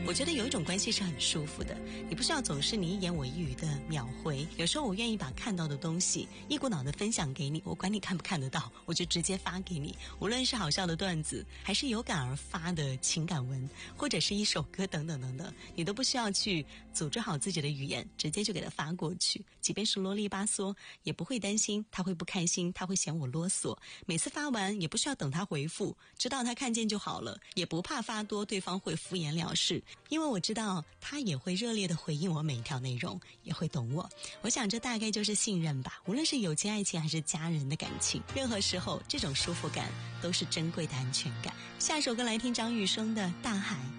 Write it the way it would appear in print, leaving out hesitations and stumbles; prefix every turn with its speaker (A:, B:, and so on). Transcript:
A: 我觉得有一种关系是很舒服的，你不需要总是你一言我一语的秒回，有时候我愿意把看到的东西一股脑的分享给你，我管你看不看得到，我就直接发给你，无论是好笑的段子，还是有感而发的情感文，或者是一首歌等等等等，你都不需要去组织好自己的语言，直接就给他发过去，即便是啰里吧嗦，也不会担心他会不开心，他会嫌我啰嗦，每次发完也不需要等他回复，知道他看见就好了，也不怕发多对方会敷衍了事，因为我知道他也会热烈地回应我每一条内容，也会懂我。我想这大概就是信任吧，无论是友情爱情还是家人的感情，任何时候这种舒服感都是珍贵的安全感。下首歌来听张雨生的《大海》。